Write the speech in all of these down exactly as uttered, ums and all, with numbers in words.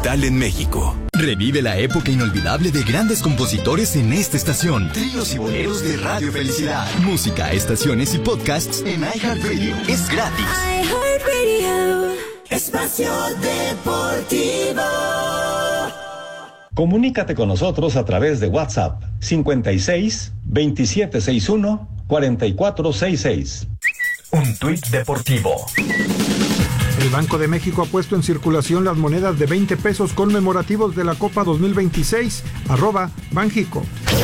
capital en México. Revive la época inolvidable de grandes compositores en esta estación. Tríos y boleros de Radio Felicidad. Música, estaciones y podcasts en iHeartRadio. Es gratis. iHeartRadio. Espacio Deportivo. Comunícate con nosotros a través de WhatsApp cincuenta y seis, veintisiete sesenta y uno, cuarenta y cuatro sesenta y seis. Un tuit deportivo. El Banco de México ha puesto en circulación las monedas de veinte pesos conmemorativos de la Copa dos mil veintiséis, arroba Banjico.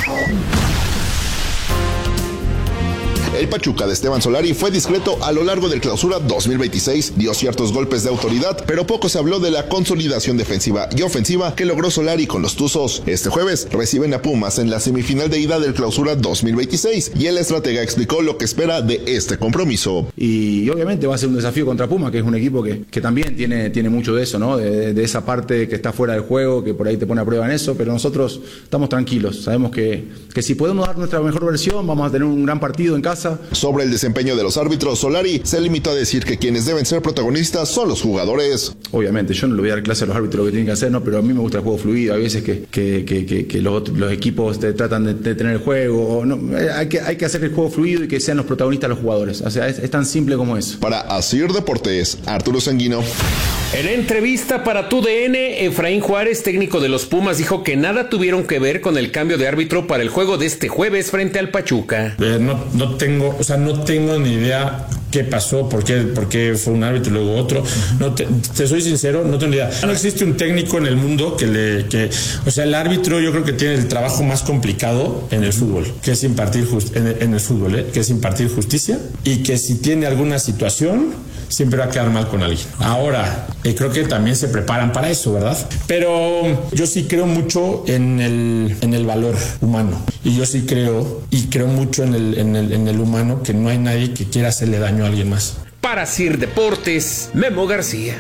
El Pachuca de Esteban Solari fue discreto a lo largo del Clausura dos mil veintiséis, dio ciertos golpes de autoridad, pero poco se habló de la consolidación defensiva y ofensiva que logró Solari con los Tuzos. Este jueves reciben a Pumas en la semifinal de ida del Clausura dos mil veintiséis y el estratega explicó lo que espera de este compromiso. Y obviamente va a ser un desafío contra Pumas, que es un equipo que, que también tiene, tiene mucho de eso, ¿no? De, de esa parte que está fuera del juego, que por ahí te pone a prueba en eso, pero nosotros estamos tranquilos, sabemos que, que si podemos dar nuestra mejor versión, vamos a tener un gran partido en casa. Sobre el desempeño de los árbitros, Solari se limitó a decir que quienes deben ser protagonistas son los jugadores. Obviamente, yo no le voy a dar clase a los árbitros lo que tienen que hacer, ¿no? Pero a mí me gusta el juego fluido. Hay veces que, que, que, que, que los, los equipos te tratan de, de tener el juego. O no, hay, que, hay que hacer el juego fluido y que sean los protagonistas los jugadores. O sea, es, es tan simple como eso. Para Asir Deportes, Arturo Sanguino. En entrevista para T U D N, Efraín Juárez, técnico de los Pumas, dijo que nada tuvieron que ver con el cambio de árbitro para el juego de este jueves frente al Pachuca. Eh, no, no tengo, o sea, no tengo ni idea qué pasó, por qué, por qué fue un árbitro y luego otro. No te, te soy sincero, no tengo ni idea. No existe un técnico en el mundo que le, que, o sea, el árbitro yo creo que tiene el trabajo más complicado en el fútbol, que es impartir just, en, en el fútbol, ¿eh? que es impartir justicia y que si tiene alguna situación siempre va a quedar mal con alguien. Ahora, eh, creo que también se preparan para eso, ¿verdad? Pero yo sí creo mucho en el, en el valor humano. Y yo sí creo, y creo mucho en el, en el, en el humano, que no hay nadie que quiera hacerle daño a alguien más. Para Sir Deportes, Memo García.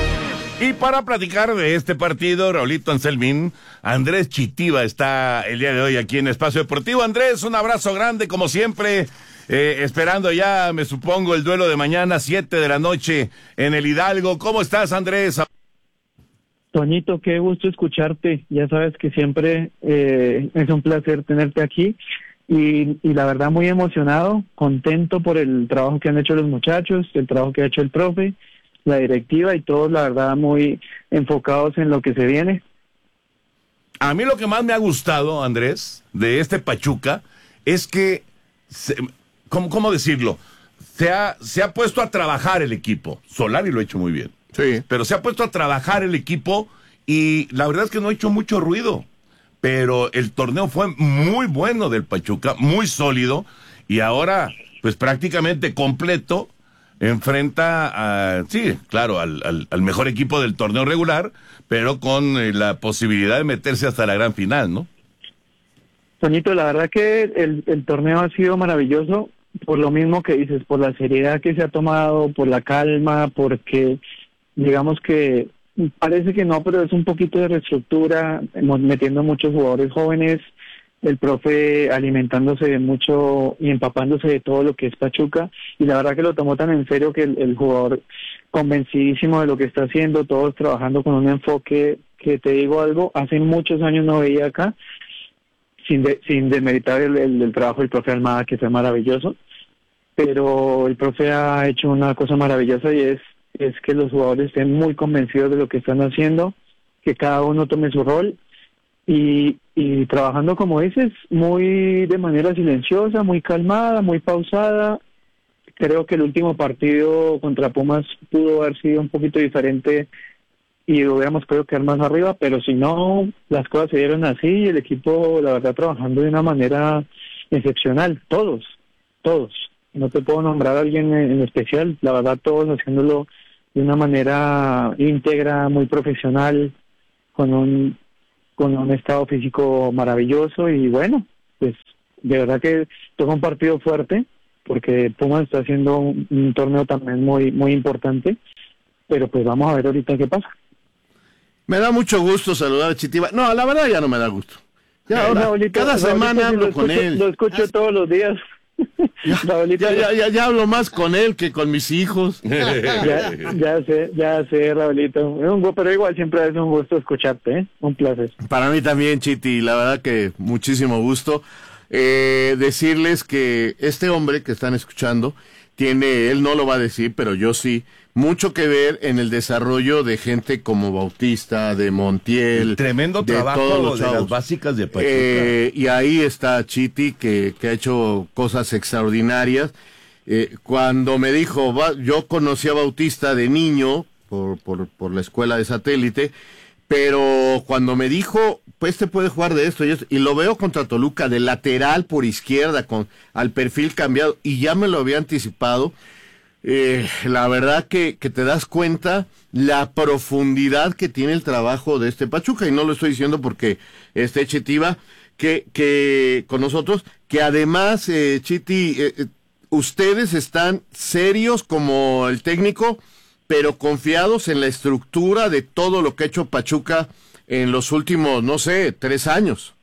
Y para platicar de este partido, Raulito Anselmín, Andrés Chitiva está el día de hoy aquí en Espacio Deportivo. Andrés, un abrazo grande como siempre. Eh, esperando ya, me supongo, el duelo de mañana, siete de la noche, en el Hidalgo. ¿Cómo estás, Andrés? Toñito, qué gusto escucharte. Ya sabes que siempre eh, es un placer tenerte aquí. Y, y la verdad, muy emocionado, contento por el trabajo que han hecho los muchachos, el trabajo que ha hecho el profe, la directiva y todos, la verdad, muy enfocados en lo que se viene. A mí lo que más me ha gustado, Andrés, de este Pachuca, es que... Se, ¿Cómo, ¿Cómo decirlo? Se ha, se ha puesto a trabajar el equipo. Solari lo ha hecho muy bien. Sí. Pero se ha puesto a trabajar el equipo y la verdad es que no ha hecho mucho ruido. Pero el torneo fue muy bueno del Pachuca, muy sólido. Y ahora, pues prácticamente completo, enfrenta a, sí, claro, al, al, al mejor equipo del torneo regular, pero con eh, la posibilidad de meterse hasta la gran final, ¿no? Toñito, la verdad que el, el torneo ha sido maravilloso. Por lo mismo que dices, por la seriedad que se ha tomado, por la calma, porque digamos que parece que no, pero es un poquito de reestructura, metiendo muchos jugadores jóvenes, el profe alimentándose de mucho y empapándose de todo lo que es Pachuca, y la verdad que lo tomó tan en serio que el, el jugador convencidísimo de lo que está haciendo, todos trabajando con un enfoque que, te digo algo, hace muchos años no veía acá, sin de, sin demeritar el, el, el trabajo del profe Almada, que fue maravilloso, pero el profe ha hecho una cosa maravillosa y es, es que los jugadores estén muy convencidos de lo que están haciendo, que cada uno tome su rol y, y trabajando, como dices, muy de manera silenciosa, muy calmada, muy pausada. Creo que el último partido contra Pumas pudo haber sido un poquito diferente y hubiéramos podido quedar más arriba, pero si no, las cosas se dieron así y el equipo, la verdad, trabajando de una manera excepcional, todos, todos. No te puedo nombrar a alguien en especial, la verdad, todos haciéndolo de una manera íntegra, muy profesional, con un con un estado físico maravilloso y bueno, pues de verdad que toca un partido fuerte, porque Pumas está haciendo un, un torneo también muy muy importante, pero pues vamos a ver ahorita qué pasa. Me da mucho gusto saludar a Chitiva. No, la verdad ya no me da gusto. Ya ahora, Raulito, cada Raulito, semana si hablo lo con escucho, él. Lo escucho todos los días. Ya, ya, ya, ya, ya hablo más con él que con mis hijos. ya, ya sé, ya sé, Raulito. Pero igual siempre es un gusto escucharte, ¿eh? Un placer. Para mí también, Chiti, la verdad que muchísimo gusto. Eh, decirles que este hombre que están escuchando tiene, él no lo va a decir, pero yo sí, mucho que ver en el desarrollo de gente como Bautista, de Montiel. El tremendo de trabajo todos los de chavos. las básicas de Pachuca. Eh, y ahí está Chiti, que, que ha hecho cosas extraordinarias. Eh, cuando me dijo, va, yo conocí a Bautista de niño, por, por, por la escuela de satélite, pero cuando me dijo, pues este puede jugar de esto y esto, y lo veo contra Toluca, de lateral por izquierda, con al perfil cambiado, y ya me lo había anticipado, eh, la verdad que, que te das cuenta la profundidad que tiene el trabajo de este Pachuca, y no lo estoy diciendo porque esté Chitiva, que, que con nosotros, que además, eh, Chiti, eh, ustedes están serios como el técnico, pero confiados en la estructura de todo lo que ha hecho Pachuca en los últimos, no sé, tres años.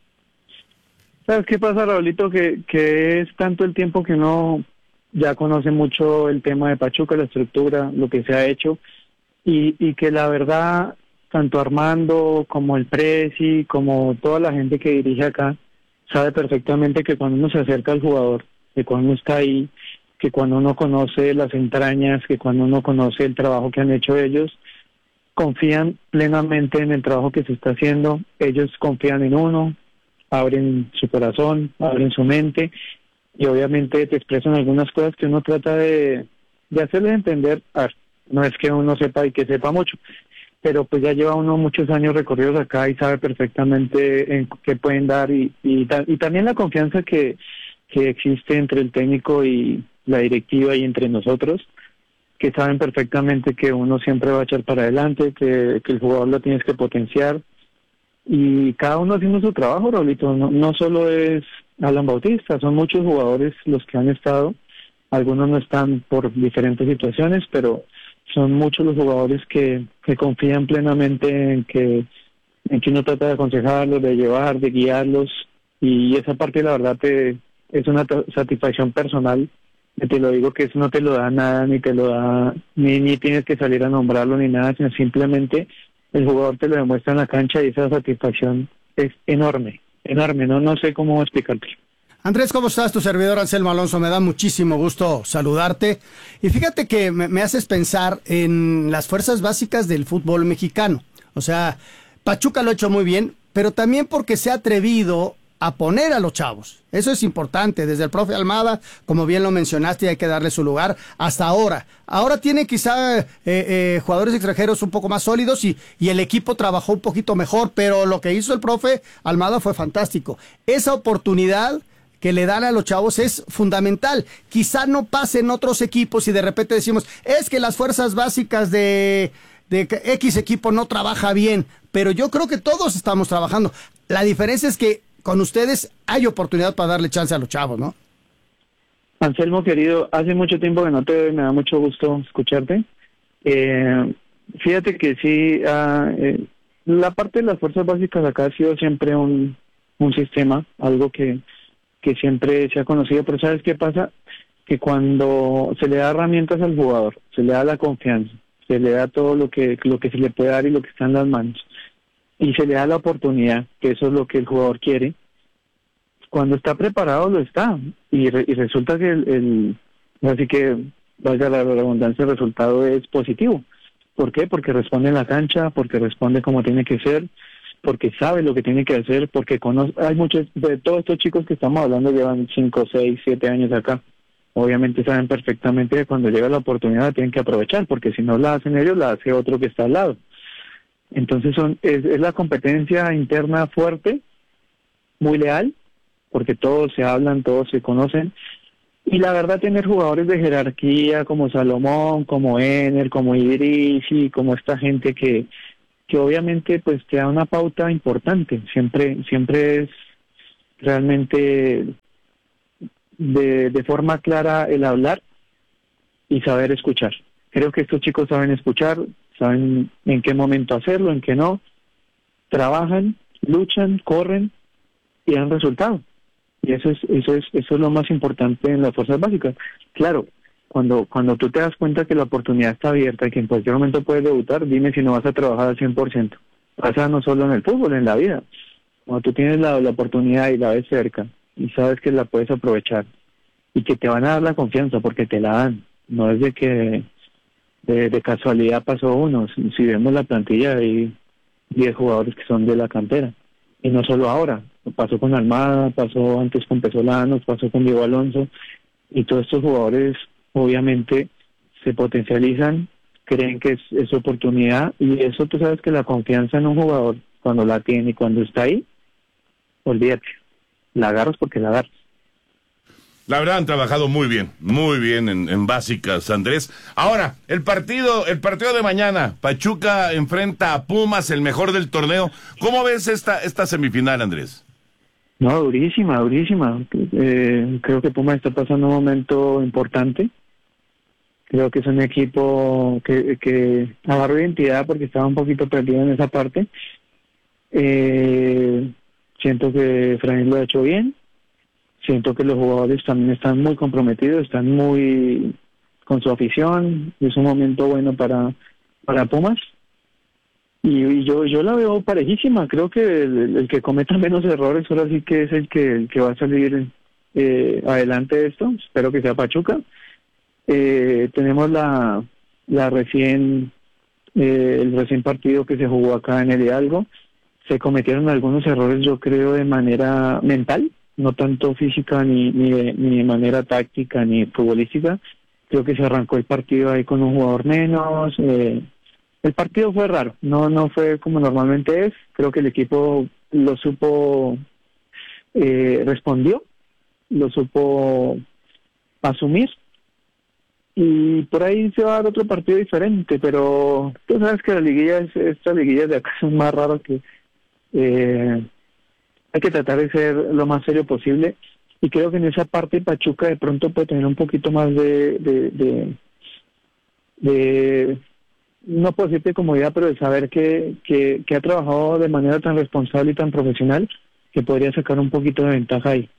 ¿Sabes qué pasa, Raulito? Que, que es tanto el tiempo que uno ya conoce mucho el tema de Pachuca, la estructura, lo que se ha hecho, y, y que la verdad, tanto Armando como el Presi, como toda la gente que dirige acá, sabe perfectamente que cuando uno se acerca al jugador, que cuando uno está ahí, que cuando uno conoce las entrañas, que cuando uno conoce el trabajo que han hecho ellos, confían plenamente en el trabajo que se está haciendo, ellos confían en uno, abren su corazón, abren su mente, y obviamente te expresan algunas cosas que uno trata de, de hacerles entender. A ver, no es que uno sepa y que sepa mucho, pero pues ya lleva uno muchos años recorridos acá y sabe perfectamente en qué pueden dar, y, y, y también la confianza que, que existe entre el técnico y la directiva y entre nosotros, que saben perfectamente que uno siempre va a echar para adelante, que, que el jugador lo tienes que potenciar, y cada uno haciendo su trabajo, Raulito. No, no solo es Alan Bautista, son muchos jugadores los que han estado, algunos no están por diferentes situaciones, pero son muchos los jugadores que, que confían plenamente en que, en que uno trata de aconsejarlos, de llevar, de guiarlos, y esa parte la verdad te, es una satisfacción personal. Te lo digo que eso no te lo da nada, ni te lo da, ni, ni tienes que salir a nombrarlo ni nada, sino simplemente el jugador te lo demuestra en la cancha, y esa satisfacción es enorme, enorme, no, no sé cómo explicarte. Andrés, ¿cómo estás? Tu servidor Anselmo Alonso, me da muchísimo gusto saludarte. Y fíjate que me, me haces pensar en las fuerzas básicas del fútbol mexicano. O sea, Pachuca lo ha hecho muy bien, pero también porque se ha atrevido a poner a los chavos. Eso es importante, desde el profe Almada, como bien lo mencionaste, hay que darle su lugar, hasta ahora. Ahora tiene quizá eh, eh, jugadores extranjeros un poco más sólidos y, y el equipo trabajó un poquito mejor, pero lo que hizo el profe Almada fue fantástico. Esa oportunidad que le dan a los chavos es fundamental. Quizá no pase en otros equipos y de repente decimos, es que las fuerzas básicas de, de X equipo no trabaja bien, pero yo creo que todos estamos trabajando. La diferencia es que con ustedes hay oportunidad para darle chance a los chavos, ¿no? Anselmo, querido, hace mucho tiempo que no te veo, me da mucho gusto escucharte. Eh, fíjate que sí, uh, eh, la parte de las fuerzas básicas acá ha sido siempre un, un sistema, algo que, que siempre se ha conocido, pero ¿sabes qué pasa? Que cuando se le da herramientas al jugador, se le da la confianza, se le da todo lo que, lo que se le puede dar y lo que está en las manos, y se le da la oportunidad, que eso es lo que el jugador quiere, cuando está preparado lo está, y, re, y resulta que el, el, así que, valga la redundancia, el resultado es positivo. ¿Por qué? Porque responde en la cancha, porque responde como tiene que ser, porque sabe lo que tiene que hacer, porque conoce. Hay muchos, de todos estos chicos que estamos hablando llevan cinco, seis, siete años acá, obviamente saben perfectamente que cuando llega la oportunidad la tienen que aprovechar, porque si no la hacen ellos, la hace otro que está al lado. Entonces son es, es la competencia interna fuerte, muy leal, porque todos se hablan, todos se conocen, y la verdad tener jugadores de jerarquía como Salomón, como Ener, como Idrissi, como esta gente que que obviamente pues te da una pauta importante, siempre siempre es realmente de, de forma clara el hablar y saber escuchar. Creo que estos chicos saben escuchar, saben en qué momento hacerlo, en qué no, trabajan, luchan, corren y dan resultado. Y eso es, eso es, eso es lo más importante en las fuerzas básicas. Claro, cuando, cuando tú te das cuenta que la oportunidad está abierta y que en cualquier momento puedes debutar, dime si no vas a trabajar al cien por ciento. Pasa no solo en el fútbol, en la vida. Cuando tú tienes la, la oportunidad y la ves cerca y sabes que la puedes aprovechar y que te van a dar la confianza porque te la dan, no es de que de, de casualidad pasó uno. Si, si vemos la plantilla hay diez jugadores que son de la cantera, y no solo ahora, pasó con Almada, pasó antes con Pesolanos, pasó con Diego Alonso, y todos estos jugadores obviamente se potencializan, creen que es, es oportunidad, y eso tú sabes que la confianza en un jugador, cuando la tiene y cuando está ahí, olvídate, la agarras porque la agarras. La verdad han trabajado muy bien, muy bien en, en básicas, Andrés. Ahora, el partido, el partido de mañana, Pachuca enfrenta a Pumas, el mejor del torneo. ¿Cómo ves esta, esta semifinal, Andrés? No, durísima, durísima. Eh, creo que Pumas está pasando un momento importante. Creo que es un equipo que, que agarró identidad porque estaba un poquito perdido en esa parte. Eh, siento que Efraín lo ha hecho bien. Siento que los jugadores también están muy comprometidos, están muy con su afición. Es un momento bueno para, para Pumas. Y, y yo yo la veo parejísima. Creo que el, el que cometa menos errores ahora sí que es el que, el que va a salir eh, adelante de esto. Espero que sea Pachuca. Eh, tenemos la, la recién eh, el recién partido que se jugó acá en el Hidalgo. Se cometieron algunos errores, yo creo, de manera mental, no tanto física ni, ni, de, ni de manera táctica ni futbolística. Creo que se arrancó el partido ahí con un jugador menos. Eh, el partido fue raro, no no fue como normalmente es. Creo que el equipo lo supo, eh, respondió, lo supo asumir. Y por ahí se va a dar otro partido diferente, pero tú sabes que la liguilla, es, estas liguillas de acá son más raras que... Eh, hay que tratar de ser lo más serio posible, y creo que en esa parte Pachuca de pronto puede tener un poquito más de, de, de, de no puedo decirte comodidad, pero de saber que, que, que ha trabajado de manera tan responsable y tan profesional que podría sacar un poquito de ventaja ahí.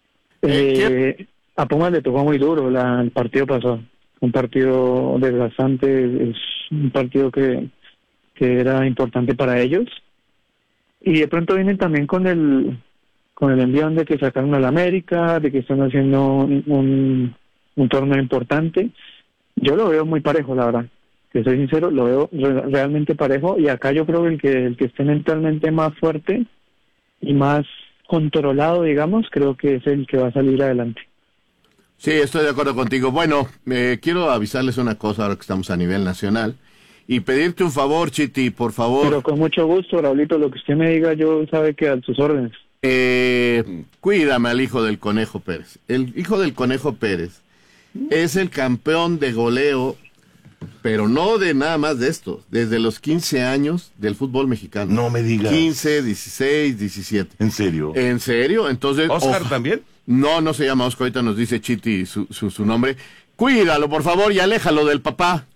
Eh, a Pumas le tocó muy duro la, el partido pasado, un partido desgastante, es un partido que, que era importante para ellos. Y de pronto vienen también con el con el envión de que sacaron al América, de que están haciendo un, un, un torneo importante. Yo lo veo muy parejo, la verdad. Que soy sincero, lo veo re, realmente parejo. Y acá yo creo que el que el que esté mentalmente más fuerte y más controlado, digamos, creo que es el que va a salir adelante. Sí, estoy de acuerdo contigo. Bueno, eh, quiero avisarles una cosa ahora que estamos a nivel nacional. Y pedirte un favor, Chiti, por favor. Pero con mucho gusto, Raulito, lo que usted me diga, yo sabe que a sus órdenes. Eh, cuídame al hijo del Conejo Pérez. El hijo del Conejo Pérez es el campeón de goleo, pero no de nada más de esto, desde los quince años del fútbol mexicano. No me digas. quince, dieciséis, diecisiete. ¿En serio? ¿En serio? Entonces, ¿Oscar oh, también? No, no se llama Oscar, ahorita nos dice Chiti su, su, su nombre. Cuídalo, por favor, y aléjalo del papá.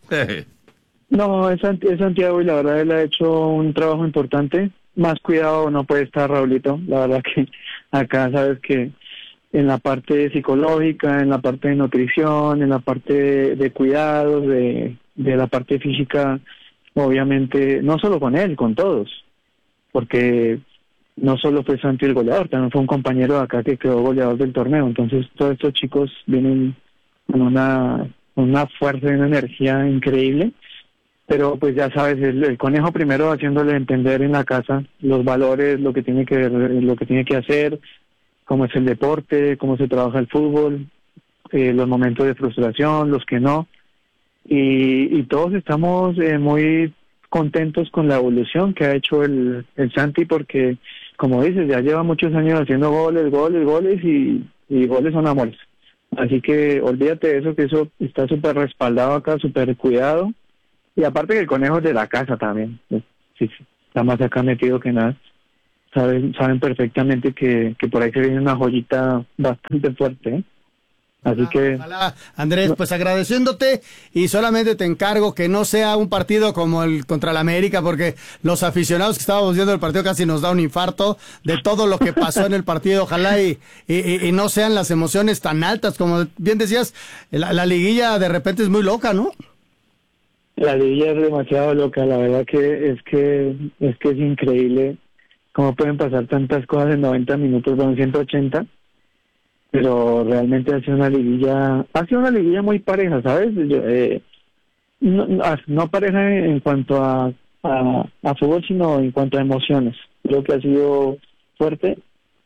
No, es, es Santiago, y la verdad él ha hecho un trabajo importante. Más cuidado no puede estar, Raulito. La verdad que acá sabes que en la parte psicológica, en la parte de nutrición, en la parte de, de cuidados, de, de la parte física, obviamente, no solo con él, con todos. Porque no solo fue Santi el goleador, también fue un compañero de acá que quedó goleador del torneo. Entonces todos estos chicos vienen con una, una fuerza y una energía increíble. Pero pues ya sabes, el, el Conejo primero haciéndole entender en la casa los valores, lo que tiene que lo que tiene que hacer, cómo es el deporte, cómo se trabaja el fútbol, eh, los momentos de frustración, los que no. Y, y todos estamos eh, muy contentos con la evolución que ha hecho el, el Santi, porque como dices, ya lleva muchos años haciendo goles, goles, goles y, y goles son amores. Así que olvídate de eso, que eso está súper respaldado acá, súper cuidado. Y aparte que el Conejo es de la casa también, sí, sí, está más acá metido que nada. Saben saben perfectamente que, que por ahí se viene una joyita bastante fuerte, ¿eh? Así ojalá, que... Ojalá, Andrés, pues agradeciéndote y solamente te encargo que no sea un partido como el contra el América, porque los aficionados que estábamos viendo el partido casi nos da un infarto de todo lo que pasó en el partido. Ojalá y, y, y no sean las emociones tan altas, como bien decías, la, la liguilla de repente es muy loca, ¿no? La liguilla es demasiado loca, la verdad que es que es que es increíble cómo pueden pasar tantas cosas en noventa minutos, bueno, ciento ochenta, pero realmente ha sido una liguilla, ha sido una liguilla muy pareja, ¿sabes? Yo, eh, no, no, no pareja en cuanto a, a, a fútbol, sino en cuanto a emociones. Creo que ha sido fuerte.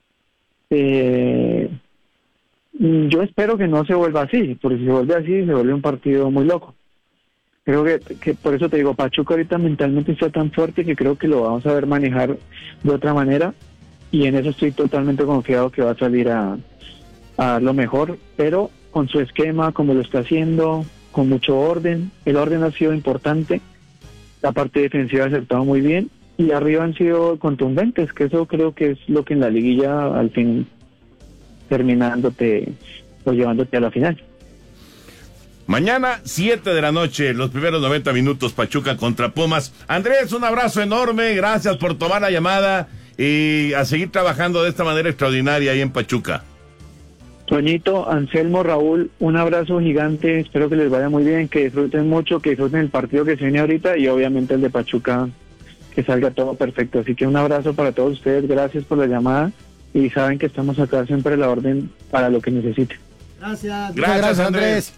Eh, yo espero que no se vuelva así, porque si se vuelve así, se vuelve un partido muy loco. Creo que, que por eso te digo, Pachuca ahorita mentalmente está tan fuerte que creo que lo vamos a ver manejar de otra manera, y en eso estoy totalmente confiado que va a salir a, a dar lo mejor, pero con su esquema, como lo está haciendo, con mucho orden. El orden ha sido importante, la parte defensiva ha acertado muy bien, y arriba han sido contundentes, que eso creo que es lo que en la liguilla al fin terminándote o llevándote a la final. Mañana, siete de la noche, los primeros noventa minutos, Pachuca contra Pumas. Andrés, un abrazo enorme, gracias por tomar la llamada y a seguir trabajando de esta manera extraordinaria ahí en Pachuca. Toñito, Anselmo, Raúl, un abrazo gigante, espero que les vaya muy bien, que disfruten mucho, que disfruten el partido que se viene ahorita y obviamente el de Pachuca, que salga todo perfecto. Así que un abrazo para todos ustedes, gracias por la llamada y saben que estamos acá siempre a la orden para lo que necesiten. Gracias, gracias, gracias Andrés. Andrés.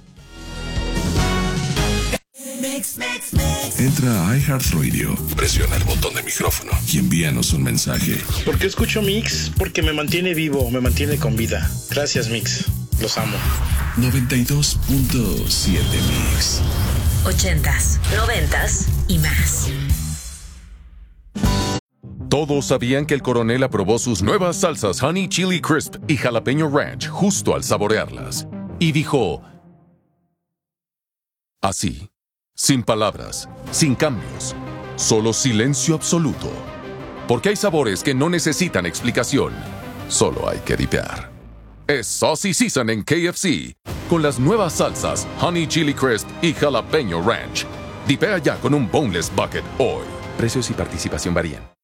Entra a iHeartRadio, presiona el botón de micrófono y envíanos un mensaje. ¿Por qué escucho Mix? Porque me mantiene vivo, me mantiene con vida. Gracias, Mix. Los amo. noventa y dos punto siete Mix. Ochentas, noventas y más. Todos sabían que el coronel aprobó sus nuevas salsas Honey Chili Crisp y Jalapeño Ranch justo al saborearlas. Y dijo... así. Sin palabras, sin cambios, solo silencio absoluto. Porque hay sabores que no necesitan explicación, solo hay que dipear. Es Saucy Season en K F C, con las nuevas salsas Honey Chili Crisp y Jalapeño Ranch. Dipea ya con un Boneless Bucket hoy. Precios y participación varían.